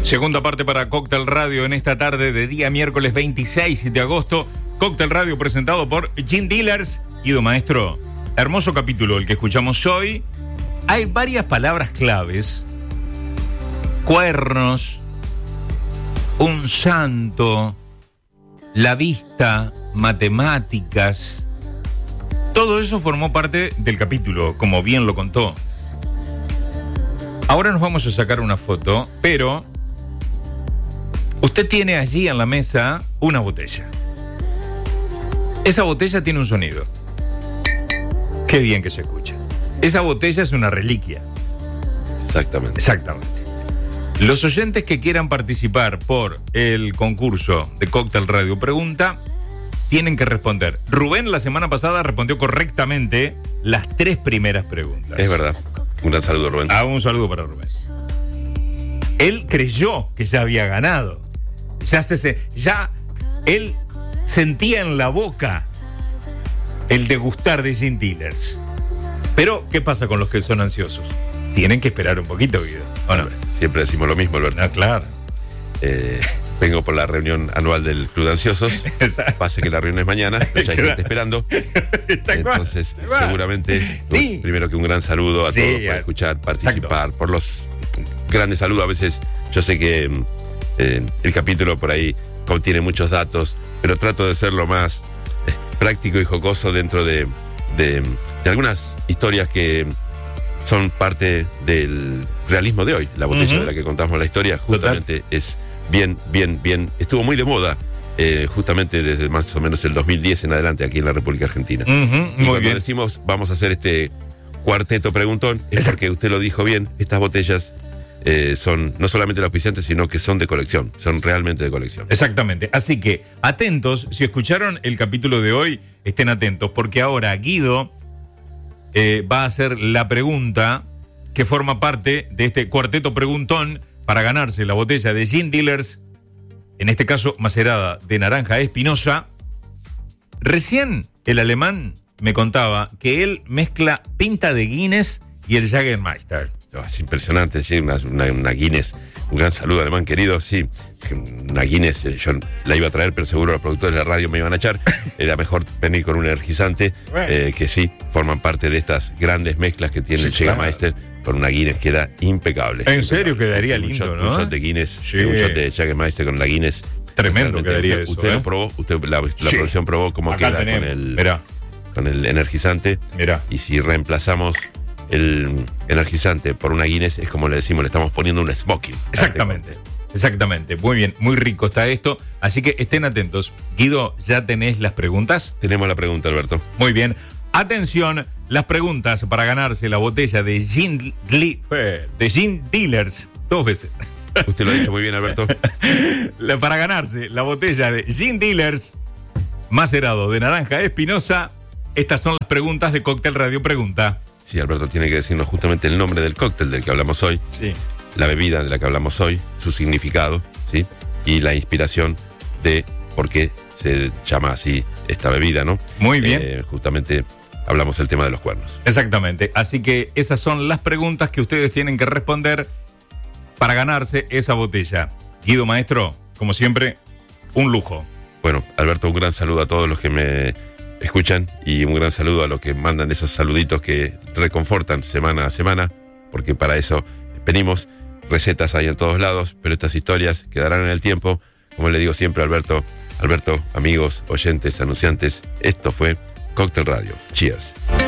Segunda parte para Cóctel Radio en esta tarde de día miércoles 26 de agosto. Cóctel Radio presentado por Gin Dealers. Guido Maestro, hermoso capítulo el que escuchamos hoy. Hay varias palabras claves. Cuernos, un santo, la vista, matemáticas. Todo eso formó parte del capítulo, como bien lo contó. Ahora nos vamos a sacar una foto, pero usted tiene allí en la mesa una botella. Esa botella tiene un sonido. Qué bien que se escucha. Esa botella es una reliquia. Exactamente. Los oyentes que quieran participar por el concurso de Cóctel Radio Pregunta tienen que responder. Rubén la semana pasada respondió correctamente las 3 primeras preguntas. Es verdad. Un gran saludo, Rubén. Un saludo para Rubén. Él creyó que ya había ganado. Ya él sentía en la boca el degustar de Gin Dealers. Pero, ¿qué pasa con los que son ansiosos? Tienen que esperar un poquito, Guido. ¿O no? Siempre decimos lo mismo, Alberto. Claro. Vengo por la reunión anual del Club de Ansiosos. Pase que la reunión es mañana, pero ya hay gente esperando. Entonces, seguramente, sí. Primero que un gran saludo a todos por escuchar, participar, exacto, por los grandes saludos. A veces yo sé que el capítulo por ahí contiene muchos datos, pero trato de ser lo más práctico y jocoso dentro de algunas historias que son parte del realismo de hoy. La botella de la que contamos la historia justamente es bien. Estuvo muy de moda justamente desde más o menos el 2010 en adelante aquí en la República Argentina. Y cuando decimos vamos a hacer este cuarteto preguntón, es porque usted lo dijo bien, estas botellas son no solamente los auspiciantes, sino que son de colección, son realmente de colección. Exactamente, así que atentos, si escucharon el capítulo de hoy, estén atentos, porque ahora Guido va a hacer la pregunta que forma parte de este cuarteto preguntón para ganarse la botella de Gin Dealers, en este caso macerada de naranja espinosa. Recién el alemán me contaba que él mezcla pinta de Guinness y el Jägermeister. Es impresionante, sí, una Guinness. Un gran saludo, alemán querido. Sí, una Guinness, yo la iba a traer, pero seguro los productores de la radio me iban a echar. Era mejor venir con un energizante, que sí, forman parte de estas grandes mezclas que tiene el Jägermeister. Con una Guinness queda impecable. En serio, quedaría lindo, ¿no? Un shot de Guinness, un shot de Jägermeister con la Guinness. Tremendo quedaría eso. Usted lo probó, la producción probó cómo queda con el energizante. Mirá. Y si reemplazamos el energizante por una Guinness, es como le decimos, le estamos poniendo un smoking. Exactamente, muy bien, muy rico está esto, así que estén atentos. Guido, ¿ya tenés las preguntas? Tenemos la pregunta, Alberto. Muy bien, atención, las preguntas para ganarse la botella de Gin Dealers, 2 veces. Usted lo ha dicho muy bien, Alberto. Para ganarse la botella de Gin Dealers, macerado de naranja espinosa, estas son las preguntas de Cóctel Radio Pregunta. Sí, Alberto tiene que decirnos justamente el nombre del cóctel del que hablamos hoy, la bebida de la que hablamos hoy, su significado, ¿sí? Y la inspiración de por qué se llama así esta bebida, ¿no? Muy bien. Justamente hablamos del tema de los cuernos. Exactamente, así que esas son las preguntas que ustedes tienen que responder para ganarse esa botella. Guido Maestro, como siempre, un lujo. Bueno, Alberto, un gran saludo a todos los que me escuchan y un gran saludo a los que mandan esos saluditos que reconfortan semana a semana, porque para eso venimos. Recetas hay en todos lados, pero estas historias quedarán en el tiempo. Como le digo siempre, Alberto, amigos, oyentes, anunciantes, esto fue Cóctel Radio. Cheers.